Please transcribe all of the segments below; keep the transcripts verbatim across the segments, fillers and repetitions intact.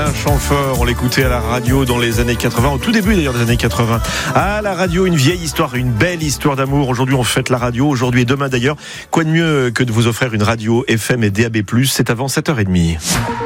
Alain Chamfort, on l'écoutait à la radio dans les années quatre-vingts, au tout début d'ailleurs des années quatre-vingts. À la radio, une vieille histoire, une belle histoire d'amour. Aujourd'hui, on fête la radio, aujourd'hui et demain d'ailleurs. Quoi de mieux que de vous offrir une radio F M et D A B plus, c'est avant sept heures trente.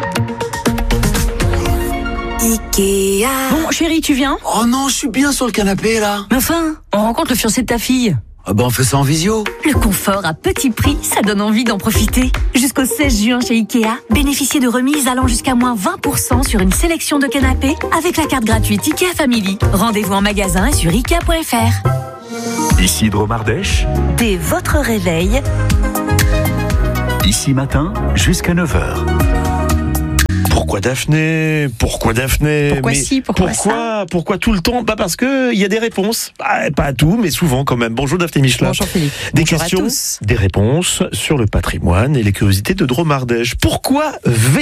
Ikea. Bon, chérie, tu viens ? Oh non, je suis bien sur le canapé là. Mais enfin, on rencontre le fiancé de ta fille. Ah bah on fait ça en visio. Le confort à petit prix, ça donne envie d'en profiter. Jusqu'au seize juin chez Ikea, bénéficiez de remises allant jusqu'à moins vingt pour cent sur une sélection de canapés avec la carte gratuite Ikea Family. Rendez-vous en magasin et sur ikea point f r. Ici Dromardèche. Dès votre réveil, Ici matin, jusqu'à neuf heures. Pourquoi Daphné ? Pourquoi Daphné ? Pourquoi mais si ? Pourquoi pourquoi, ça ? pourquoi tout le temps ? Bah parce que il y a des réponses. Bah, pas à tout, mais souvent quand même. Bonjour Daphné Michelin. Bonjour Philippe. Des Bonjour questions, à tous. des réponses sur le patrimoine et les curiosités de Dromardèche. Pourquoi Vaisseau ?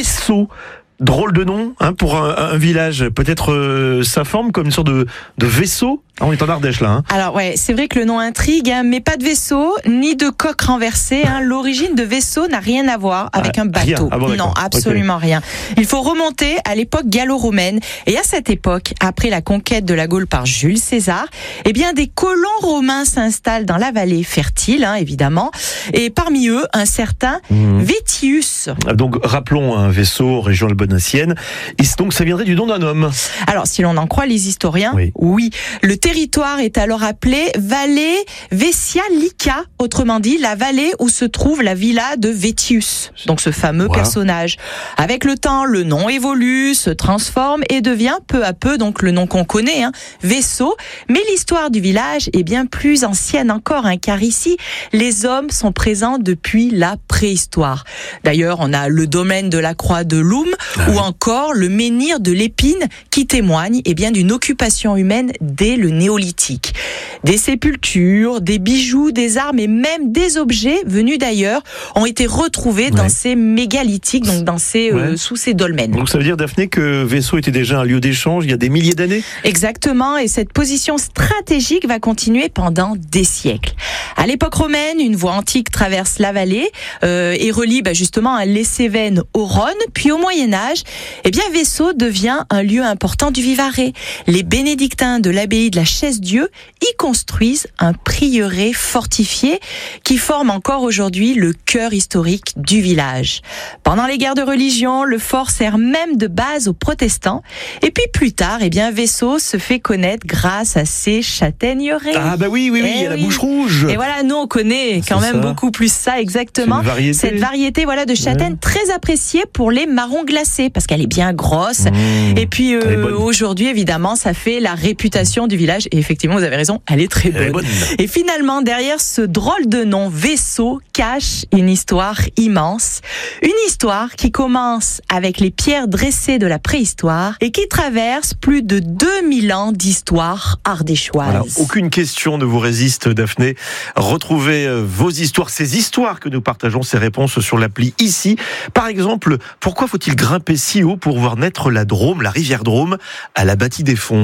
Drôle de nom hein, pour un, un village. Peut-être euh, sa forme comme une sorte de, de vaisseau. Ah, on est en Ardèche là. Hein. Alors ouais, c'est vrai que le nom intrigue, hein, mais pas de vaisseau, ni de coque renversée. Hein. L'origine de vaisseau n'a rien à voir avec Ah, un bateau. rien. Ah bon, non, d'accord. absolument Okay. rien. Il faut remonter à l'époque gallo-romaine. Et à cette époque, après la conquête de la Gaule par Jules César, eh bien des colons romains s'installent dans la vallée fertile, hein, évidemment. Et parmi eux, un certain Mmh. Vétius. Donc rappelons un vaisseau, région albonnacienne. Et donc ça viendrait du nom d'un homme. Alors, si l'on en croit les historiens, Oui. oui. Le territoire est alors appelé Vallée Vesialica, autrement dit la vallée où se trouve la villa de Vétius, donc ce fameux Voilà. personnage. Avec le temps, le nom évolue, se transforme et devient peu à peu donc le nom qu'on connaît, hein, Vaisseau. Mais l'histoire du village est bien plus ancienne encore, hein, car ici, les hommes sont présents depuis la préhistoire. D'ailleurs, on a le domaine de la Croix de Loum, Ah ou oui. encore le menhir de l'Épine qui témoigne eh bien, d'une occupation humaine dès le néolithique. Des sépultures, des bijoux, des armes et même des objets venus d'ailleurs ont été retrouvés Ouais. dans ces mégalithiques, donc dans ces, euh, Ouais. sous ces dolmens. Donc ça veut dire Daphné que Vaisseau était déjà un lieu d'échange il y a des milliers d'années. Exactement, et cette position stratégique va continuer pendant des siècles. À l'époque romaine, une voie antique traverse la vallée euh, et relie bah, justement les Cévennes au Rhône. Puis au Moyen-Âge, eh bien Vaisseau devient un lieu important du Vivarais. Les bénédictins de l'abbaye de la Chaise-Dieu y construisent un prieuré fortifié qui forme encore aujourd'hui le cœur historique du village. Pendant les guerres de religion, le fort sert même de base aux protestants. Et puis plus tard, eh bien Vaisseau se fait connaître grâce à ses châtaigneraies. Ah bah oui, oui, oui, Eh il y a la oui. bouche rouge. Et voilà, nous on connaît quand C'est même ça. beaucoup plus ça, exactement. C'est une variété. Cette variété voilà, de châtaigne Ouais. très appréciée pour les marrons glacés, parce qu'elle est bien grosse. Mmh. Et puis Elle est euh, bonne. aujourd'hui, évidemment, ça fait la réputation du village. Et effectivement, vous avez raison, elle est très Elle est bonne. bonne. Et finalement, derrière ce drôle de nom, Vaisseau, cache une histoire immense. Une histoire qui commence avec les pierres dressées de la préhistoire et qui traverse plus de deux mille ans d'histoire ardéchoise. Voilà, aucune question ne vous résiste, Daphné. Retrouvez euh, vos histoires, ces histoires que nous partageons, ces réponses sur l'appli ici. Par exemple, pourquoi faut-il grimper si haut pour voir naître la Drôme, la rivière Drôme, à la Bâtie des Fonds ?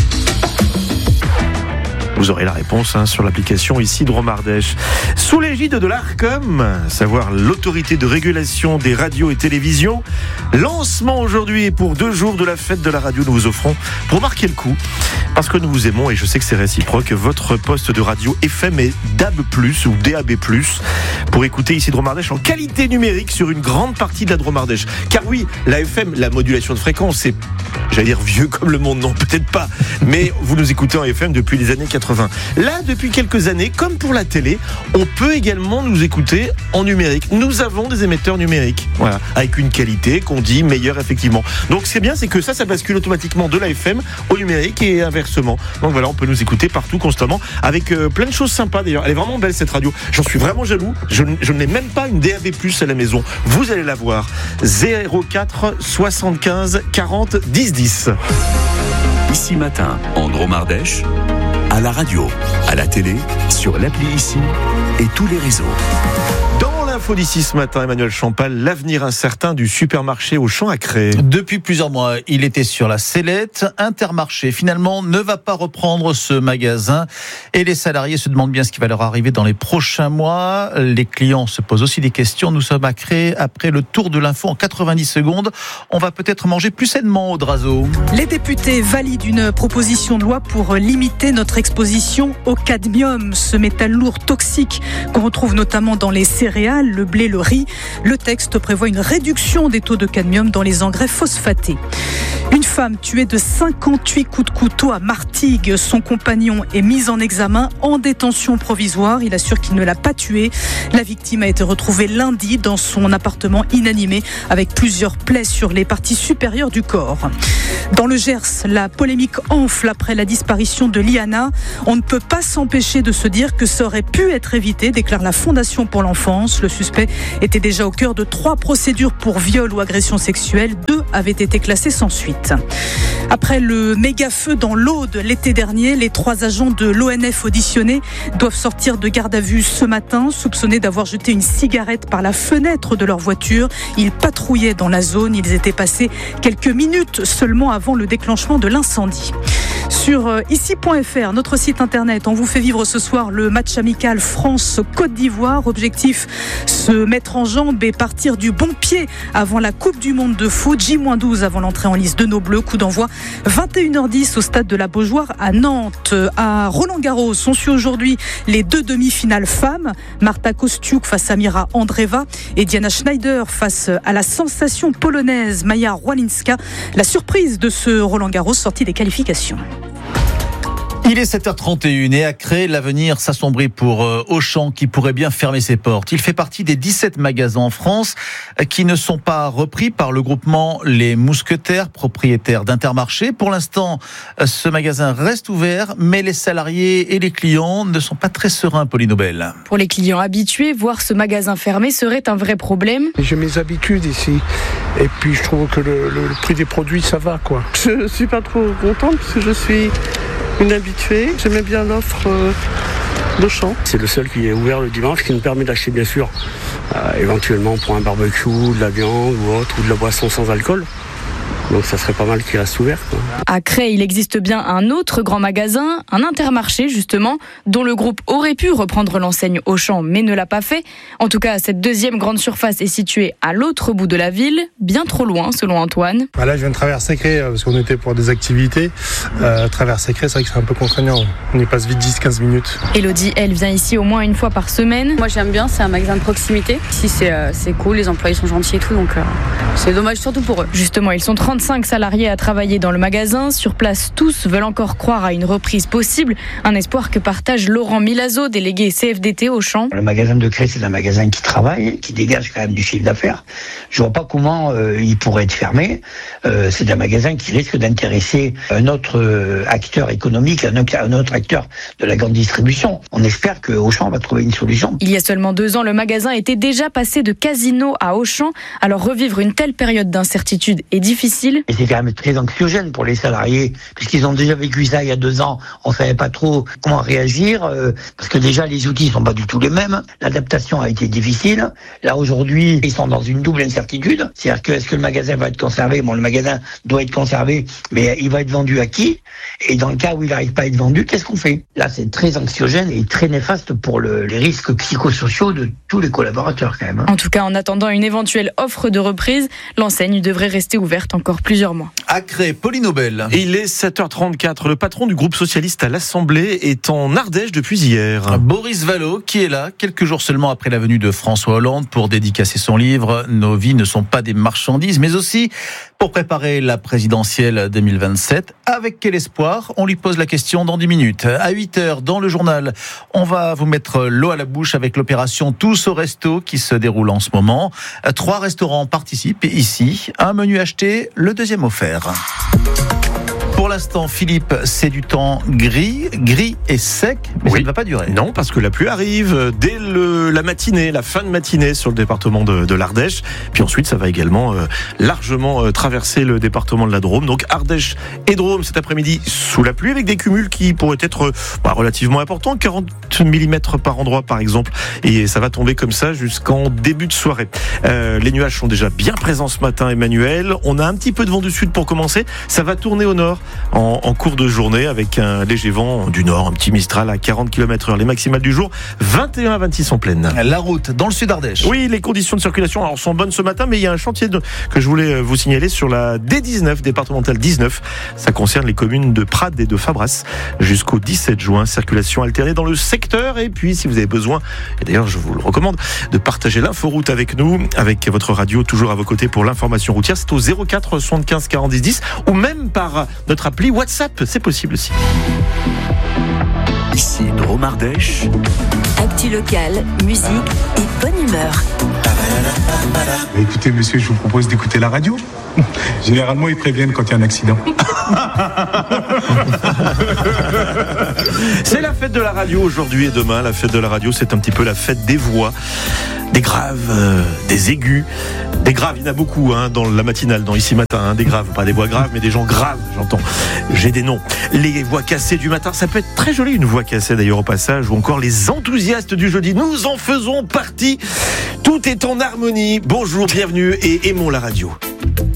Vous aurez la réponse hein, sur l'application ici Dromardèche. Sous l'égide de l'Arcom, savoir l'autorité de régulation des radios et télévisions, lancement aujourd'hui pour deux jours de la fête de la radio. Nous vous offrons, pour marquer le coup, parce que nous vous aimons et je sais que c'est réciproque, votre poste de radio F M et D A B plus, ou D A B plus, pour écouter ici Dromardèche en qualité numérique sur une grande partie de la Dromardèche. Car oui, la F M, la modulation de fréquence, c'est, j'allais dire vieux comme le monde, non peut-être pas, mais vous nous écoutez en F M depuis les années quatre-vingts. Là, depuis quelques années, comme pour la télé, on peut également nous écouter en numérique. Nous avons des émetteurs numériques, voilà, avec une qualité qu'on dit meilleure effectivement. Donc ce qui est bien, c'est que ça, ça bascule automatiquement de la F M au numérique et inversement. Donc voilà, on peut nous écouter partout, constamment, avec euh, plein de choses sympas d'ailleurs. Elle est vraiment belle cette radio. J'en suis vraiment jaloux. Je, je n'ai même pas une D A B plus à la maison. Vous allez la voir. zéro quatre soixante-quinze quarante dix dix. Ici matin, en Dromardèche, à la radio, à la télé, sur l'appli ici et tous les réseaux. Dans l'info L'info d'ici ce matin, Emmanuel Champal, l'avenir incertain du supermarché Auchan à Cré. Depuis plusieurs mois, il était sur la sellette. Intermarché, finalement, ne va pas reprendre ce magasin. Et les salariés se demandent bien ce qui va leur arriver dans les prochains mois. Les clients se posent aussi des questions. Nous sommes à Cré. Après le tour de l'info en quatre-vingt-dix secondes, on va peut-être manger plus sainement au Drazo. Les députés valident une proposition de loi pour limiter notre exposition au cadmium, ce métal lourd toxique qu'on retrouve notamment dans les céréales, le blé, le riz. Le texte prévoit une réduction des taux de cadmium dans les engrais phosphatés. Une femme tuée de cinquante-huit coups de couteau à Martigues. Son compagnon est mis en examen en détention provisoire. Il assure qu'il ne l'a pas tuée. La victime a été retrouvée lundi dans son appartement inanimé avec plusieurs plaies sur les parties supérieures du corps. Dans le Gers, la polémique enfle après la disparition de Liana. On ne peut pas s'empêcher de se dire que ça aurait pu être évité, déclare la Fondation pour l'enfance. Le suspect était déjà au cœur de trois procédures pour viol ou agression sexuelle. Deux avaient été classées sans suite. Après le méga feu dans l'Aude l'été dernier, les trois agents de l'O N F auditionnés doivent sortir de garde à vue ce matin, soupçonnés d'avoir jeté une cigarette par la fenêtre de leur voiture. Ils patrouillaient dans la zone. Ils étaient passés quelques minutes seulement avant le déclenchement de l'incendie. Sur ici point f r, notre site internet, on vous fait vivre ce soir le match amical France-Côte d'Ivoire. Objectif, se mettre en jambe et partir du bon pied avant la Coupe du Monde de foot. J douze avant l'entrée en lice de nos Bleus. Coup d'envoi vingt et une heures dix au stade de la Beaujoire à Nantes. À Roland-Garros, on suit aujourd'hui les deux demi-finales femmes. Marta Kostiuk face à Mira Andreeva et Diana Schneider face à la sensation polonaise Maja Rwalinska. La surprise de ce Roland-Garros sorti des qualifications. Il est sept heures trente et une et à Cré, l'avenir s'assombrit pour Auchan qui pourrait bien fermer ses portes. Il fait partie des dix-sept magasins en France qui ne sont pas repris par le groupement Les Mousquetaires, propriétaire d'Intermarché. Pour l'instant, ce magasin reste ouvert, mais les salariés et les clients ne sont pas très sereins, Pauline Aubel. Pour les clients habitués, voir ce magasin fermé serait un vrai problème. J'ai mes habitudes ici et puis je trouve que le, le, le prix des produits, ça va quoi. Je suis pas trop contente parce que je suis une habituée. J'aimais bien l'offre euh, d'Auchan. C'est le seul qui est ouvert le dimanche, qui nous permet d'acheter bien sûr euh, éventuellement pour un barbecue, de la viande ou autre, ou de la boisson sans alcool. Donc ça serait pas mal qu'il reste ouvert, quoi. À Cré, il existe bien un autre grand magasin, un Intermarché justement, dont le groupe aurait pu reprendre l'enseigne Auchan, mais ne l'a pas fait. En tout cas, cette deuxième grande surface est située à l'autre bout de la ville, bien trop loin selon Antoine. Bah là, je viens de traverser Cré parce qu'on était pour des activités. Euh, traverser Cré, c'est vrai que c'est un peu contraignant. On y passe vite dix à quinze minutes. Élodie, elle, vient ici au moins une fois par semaine. Moi, j'aime bien, c'est un magasin de proximité. Ici, c'est, euh, c'est cool, les employés sont gentils et tout, donc euh, c'est dommage surtout pour eux. Justement, ils sont trente-cinq salariés à travailler dans le magasin. Sur place, tous veulent encore croire à une reprise possible. Un espoir que partage Laurent Milazzo, délégué C F D T Auchan. Le magasin de Cré, c'est un magasin qui travaille, qui dégage quand même du chiffre d'affaires. Je vois pas comment euh, il pourrait être fermé. Euh, c'est un magasin qui risque d'intéresser un autre euh, acteur économique, un autre, un autre acteur de la grande distribution. On espère que Auchan va trouver une solution. Il y a seulement deux ans, le magasin était déjà passé de Casino à Auchan. Alors revivre une telle période d'incertitude est difficile. Et c'est quand même très anxiogène pour les salariés, puisqu'ils ont déjà vécu ça il y a deux ans. On savait pas trop comment réagir, euh, parce que déjà les outils sont pas du tout les mêmes. L'adaptation a été difficile. Là aujourd'hui, ils sont dans une double incertitude. C'est-à-dire que est-ce que le magasin va être conservé? Bon, le magasin doit être conservé, mais il va être vendu à qui? Et dans le cas où il n'arrive pas à être vendu, qu'est-ce qu'on fait? Là, c'est très anxiogène et très néfaste pour le, les risques psychosociaux de tous les collaborateurs quand même. Hein. En tout cas, en attendant une éventuelle offre de reprise, l'enseigne devrait rester ouverte encore plusieurs mois. À Cré, Pauline Aubel. Il est sept heures trente-quatre. Le patron du groupe socialiste à l'Assemblée est en Ardèche depuis hier. Boris Vallaud, qui est là quelques jours seulement après la venue de François Hollande pour dédicacer son livre « Nos vies ne sont pas des marchandises », mais aussi pour préparer la présidentielle deux mille vingt-sept. Avec quel espoir? On lui pose la question dans dix minutes. À huit heures, dans le journal, on va vous mettre l'eau à la bouche avec l'opération Tous au Resto qui se déroule en ce moment. Trois restaurants participent ici. Un menu acheté, le deuxième offert. Pour Pour l'instant, Philippe, c'est du temps gris, gris et sec, mais oui. ça ne va pas durer. Non, parce que la pluie arrive dès le, la matinée, la fin de matinée sur le département de, de l'Ardèche. Puis ensuite, ça va également euh, largement euh, traverser le département de la Drôme. Donc Ardèche et Drôme cet après-midi sous la pluie avec des cumuls qui pourraient être euh, bah, relativement importants, quarante millimètres par endroit par exemple. Et ça va tomber comme ça jusqu'en début de soirée. Euh, les nuages sont déjà bien présents ce matin, Emmanuel. On a un petit peu de vent du sud pour commencer. Ça va tourner au nord en, en cours de journée avec un léger vent du nord, un petit Mistral à quarante kilomètres heure. Les maximales du jour, vingt et un à vingt-six en pleine. La route dans le sud Ardèche. Oui, les conditions de circulation alors, sont bonnes ce matin, mais il y a un chantier de, que je voulais vous signaler sur la D dix-neuf, départementale dix-neuf. Ça concerne les communes de Prades et de Fabras jusqu'au dix-sept juin. Circulation alternée dans le secteur. Et puis, si vous avez besoin, et d'ailleurs je vous le recommande, de partager l'inforoute avec nous, avec votre radio toujours à vos côtés pour l'information routière, c'est au zéro quatre soixante-quinze quarante dix dix ou même par notre appli WhatsApp, c'est possible aussi. Ici Drôme Ardèche. Actu locale, musique et bonne humeur. Écoutez, monsieur, je vous propose d'écouter la radio. Généralement, ils préviennent quand il y a un accident. C'est la fête de la radio aujourd'hui et demain. La fête de la radio, c'est un petit peu la fête des voix, des graves, euh, des aigus. Des graves, il y en a beaucoup hein, dans la matinale, dans Ici Matin. Hein, des graves, pas des voix graves, mais des gens graves, j'entends. J'ai des noms. Les voix cassées du matin, ça peut être très joli, une voix cassée d'ailleurs au passage, ou encore les enthousiastes du jeudi. Nous en faisons partie. Tout est en harmonie. Bonjour, bienvenue et aimons la radio.